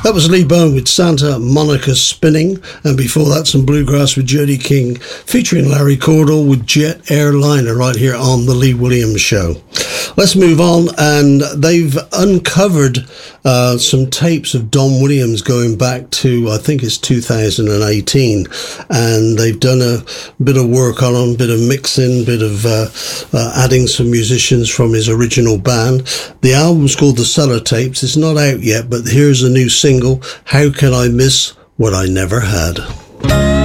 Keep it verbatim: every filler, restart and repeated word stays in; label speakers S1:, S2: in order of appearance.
S1: That was Lee Bone with Santa Monica Spinning, and before that some bluegrass with Jody King featuring Larry Cordell with Jet Airliner right here on the Lee Williams Show. Let's move on, and they've uncovered uh, some tapes of Don Williams going back to, I think it's two thousand eighteen, and they've done a bit of work on them, bit of mixing, bit of uh, uh, adding some musicians from his original band. The album's called The Cellar Tapes. It's not out yet, but here's a new single, How Can I Miss What I Never Had?